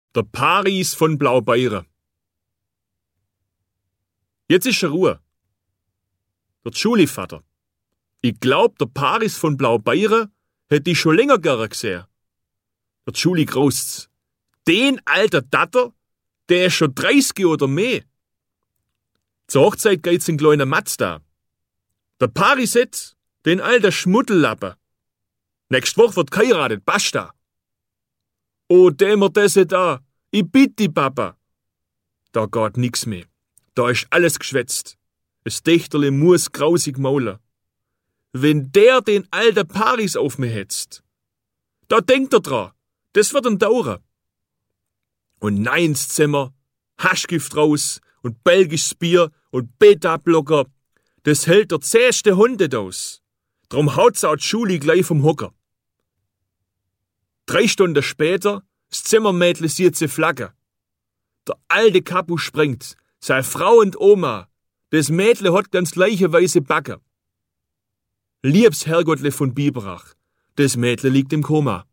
Der Paris von Blaubeire. Jetzt ist Ruhe. Der Schuli-Vater. Ich glaub, der Paris von Blaubeire hätte ich schon länger gerne gesehen. Der Schuli graust's. Den alter Datter, der ist schon 30 oder mehr. Zur Hochzeit geht's in kleiner Mazda. Der Paris jetzt, den alter Schmuddellappe. Nächste Woche wird geheiratet, basta. Oh, dämmer das da, ich bitte die Papa. Da geht nix mehr. Da ist alles geschwätzt. Das Dächterle muss grausig maulen. Wenn der den alten Paris auf mich hetzt, da denkt er dran, das wird ihm dauern. Und nein ins Zimmer, Haschgift raus und belgisches Bier und Beta-Blocker, das hält der zähste Hund aus. Drum haut's auch die Schuli gleich vom Hocker. 3 Stunden später, das Zimmermädle sieht sie Flagge. Der alte Kapu springt, sei Frau und Oma, das Mädle hat ganz gleiche weiße Backe. Liebs Herrgottle von Biberach, das Mädle liegt im Koma.